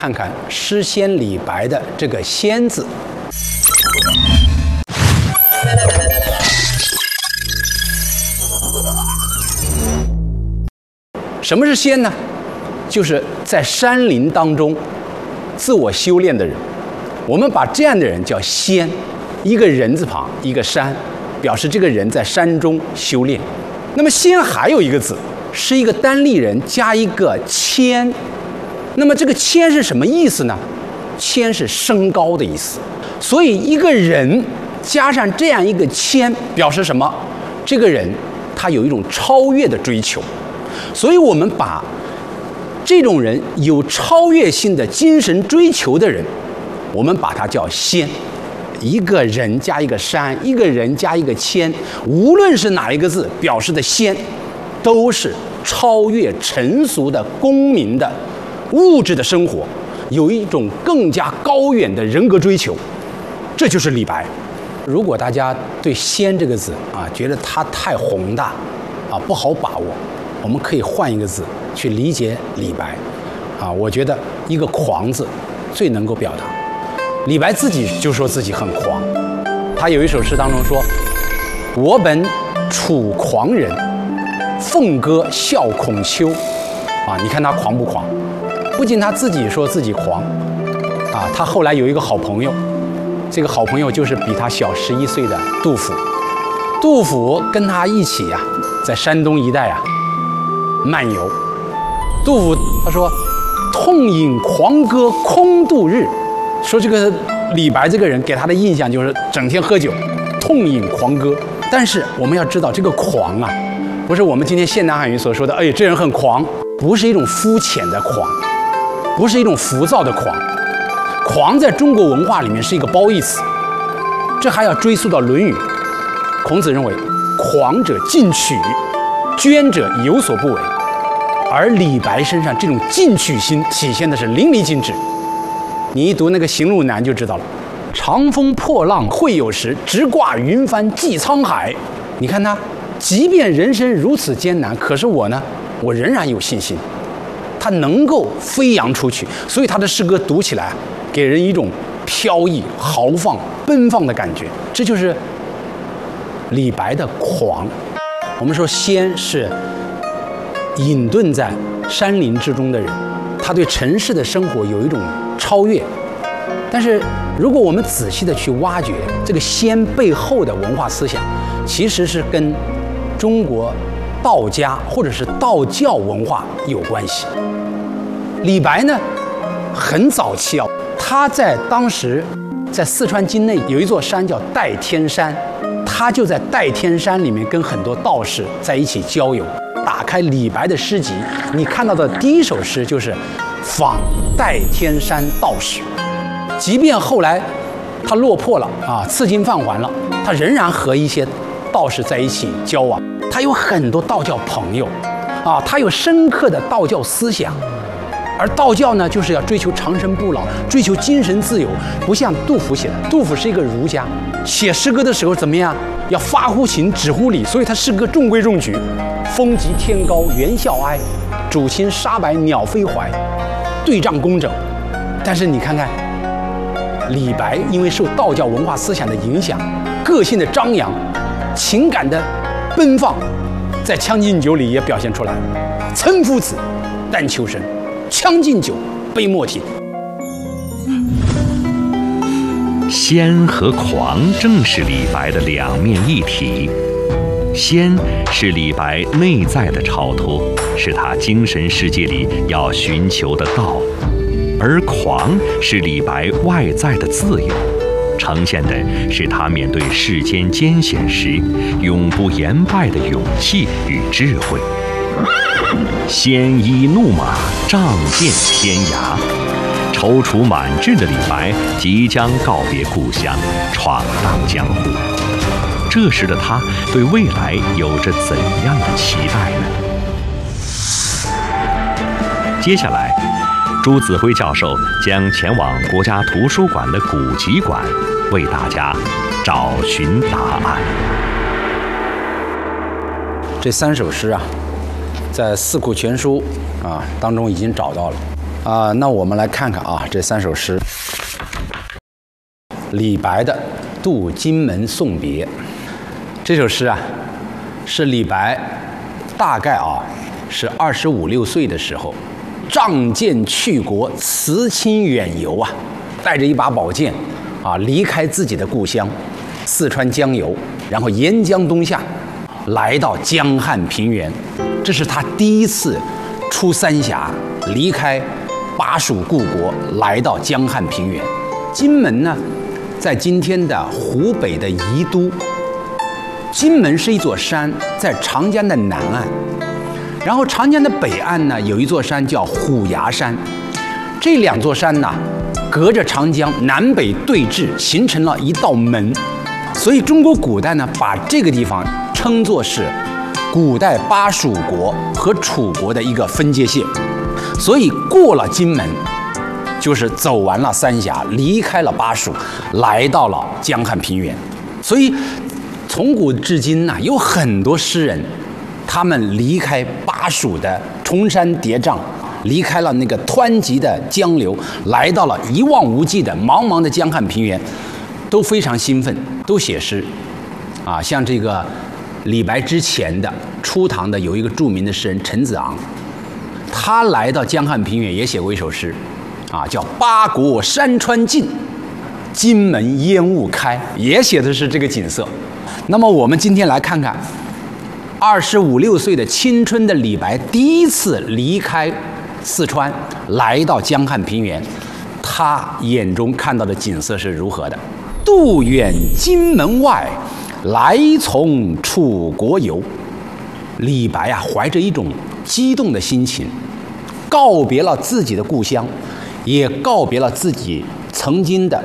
看看诗仙李白的这个“仙”字。什么是仙呢？就是在山林当中自我修炼的人。我们把这样的人叫仙，一个人字旁，一个山，表示这个人在山中修炼。那么仙还有一个字，是一个单立人加一个谦。那么这个谦是什么意思呢？谦是升高的意思。所以一个人加上这样一个谦，表示什么？这个人他有一种超越的追求。所以我们把这种人有超越性的精神追求的人，我们把他叫仙。一个人加一个山，一个人加一个谦，无论是哪一个字表示的仙，都是超越尘俗的公民的物质的生活，有一种更加高远的人格追求。这就是李白。如果大家对仙这个字觉得它太宏大不好把握，我们可以换一个字去理解李白我觉得一个狂字最能够表达。李白自己就说自己很狂，他有一首诗当中说：“我本楚狂人，凤歌笑孔丘。”你看他狂不狂？不仅他自己说自己狂他后来有一个好朋友，这个好朋友就是比他小11岁的杜甫。杜甫跟他一起在山东一带漫游。杜甫他说：“痛饮狂歌空度日。”说这个李白这个人给他的印象就是整天喝酒，痛饮狂歌。但是我们要知道，这个狂不是我们今天现代汉语所说的“这人很狂”，不是一种肤浅的狂，不是一种浮躁的狂。狂在中国文化里面是一个褒义词，这还要追溯到《论语》。孔子认为，狂者进取，捐者有所不为。而李白身上这种进取心体现的是淋漓尽致。你一读那个《行路难》就知道了，长风破浪会有时，直挂云帆济沧海。你看他，即便人生如此艰难，可是我仍然有信心，他能够飞扬出去。所以他的诗歌读起来给人一种飘逸、豪放、奔放的感觉。这就是李白的狂。我们说仙是隐遁在山林之中的人，他对尘世的生活有一种超越。但是如果我们仔细的去挖掘这个仙背后的文化思想，其实是跟中国道家或者是道教文化有关系。李白呢，很早期他在当时在四川境内有一座山叫代天山，他就在代天山里面跟很多道士在一起交友。打开李白的诗集，你看到的第一首诗就是访代天山道士。即便后来他落魄了赐金放还了，他仍然和一些道士在一起交往。他有很多道教朋友他有深刻的道教思想。而道教呢，就是要追求长生不老，追求精神自由，不像杜甫写的。杜甫是一个儒家，写诗歌的时候怎么样？要发乎情，止乎礼，所以他诗歌中规中矩。风急天高猿啸哀，渚清沙白鸟飞怀，对仗工整。但是你看看李白，因为受道教文化思想的影响，个性的张扬，情感的奔放，在《将进酒》里也表现出来。岑夫子，但求生。将进酒，杯莫停。 仙和狂正是李白的两面一体。仙是李白内在的超脱，是他精神世界里要寻求的道；而狂是李白外在的自由，呈现的是他面对世间艰险时永不言败的勇气与智慧。鲜衣怒马，仗剑天涯。踌躇满志的李白即将告别故乡，闯荡江湖。这时的他对未来有着怎样的期待呢？接下来，朱子辉教授将前往国家图书馆的古籍馆，为大家找寻答案。 这3首诗在《四库全书》当中已经找到了。 那我们来看看啊，这3首诗。李白的《渡荆门送别》这首诗啊，是李白大概是25、26岁的时候，仗剑去国，辞亲远游啊，带着一把宝剑离开自己的故乡四川江油，然后沿江东下，来到江汉平原。这是他第一次出三峡，离开巴蜀故国，来到江汉平原。荆门呢，在今天的湖北的宜都。荆门是一座山，在长江的南岸，然后长江的北岸呢，有一座山叫虎牙山。这2座山呢，隔着长江南北对峙，形成了一道门。所以中国古代呢，把这个地方称作是古代巴蜀国和楚国的一个分界线。所以过了荆门，就是走完了三峡，离开了巴蜀，来到了江汉平原。所以从古至今呢，有很多诗人，他们离开巴蜀的崇山叠嶂，离开了那个湍急的江流，来到了一望无际的茫茫的江汉平原，都非常兴奋，都写诗。像这个李白之前的初唐的有一个著名的诗人陈子昂，他来到江汉平原也写过一首诗，叫《八国山川尽，荆门烟雾开》，也写的是这个景色。那么我们今天来看看25、26岁的青春的李白第一次离开四川，来到江汉平原，他眼中看到的景色是如何的。渡远荆门外，来从楚国游。李白怀着一种激动的心情，告别了自己的故乡，也告别了自己曾经的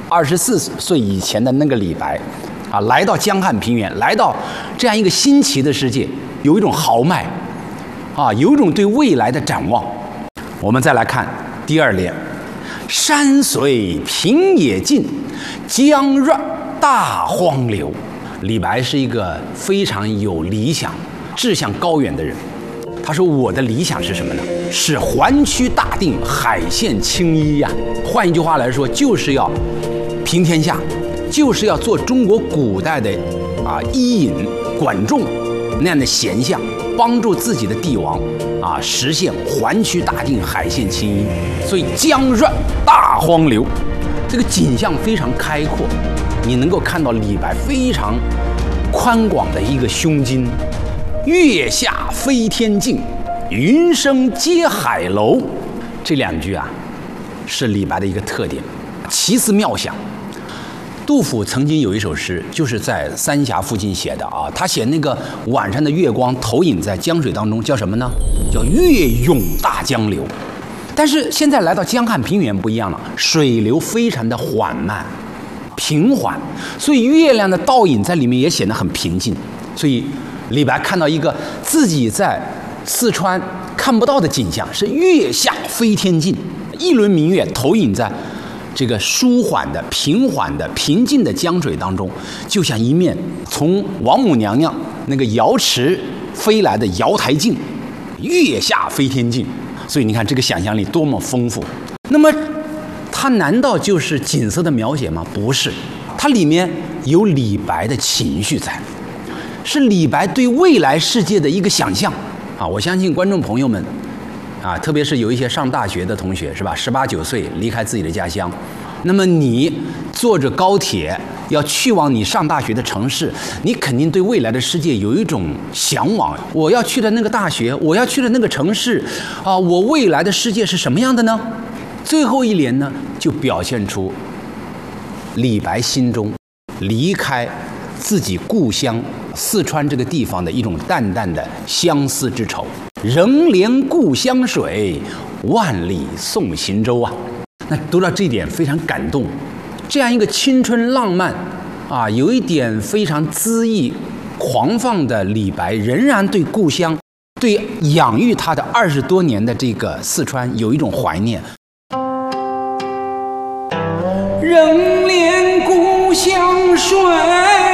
24岁以前的那个李白来到江汉平原，来到这样一个新奇的世界，有一种豪迈有一种对未来的展望。我们再来看第2联：山随平野尽，江润大荒流。李白是一个非常有理想、志向高远的人。他说：“我的理想是什么呢？是环区大定，海县青衣呀。换一句话来说，就是要平天下，就是要做中国古代的伊尹、管仲那样的贤相，帮助自己的帝王实现环区大定，海县青衣。所以江润大荒流，这个景象非常开阔，你能够看到李白非常宽广的一个胸襟。月下飞天镜，云生接海楼。这2句是李白的一个特点，奇思妙想。杜甫曾经有一首诗，就是在三峡附近写的他写那个晚上的月光投影在江水当中，叫什么呢？叫月涌大江流。但是现在来到江汉平原不一样了，水流非常的缓慢平缓，所以月亮的倒影在里面也显得很平静。所以李白看到一个自己在四川看不到的景象，是月下飞天镜，一轮明月投影在这个舒缓的、平缓的、平静的江水当中，就像一面从王母娘娘那个瑶池飞来的瑶台镜，月下飞天镜。所以你看这个想象力多么丰富。那么它难道就是景色的描写吗？不是，它里面有李白的情绪在，是李白对未来世界的一个想象我相信观众朋友们特别是有一些上大学的同学，是吧？18、19岁离开自己的家乡，那么你坐着高铁要去往你上大学的城市，你肯定对未来的世界有一种向往。我要去的那个大学，我要去的那个城市我未来的世界是什么样的呢？最后一联呢，就表现出李白心中离开自己故乡四川这个地方的一种淡淡的相思之愁。仍怜故乡水，万里送行舟那读到这一点非常感动。这样一个青春浪漫有一点非常恣意狂放的李白，仍然对故乡、对养育他的20多年的这个四川有一种怀念。 仍怜故乡水，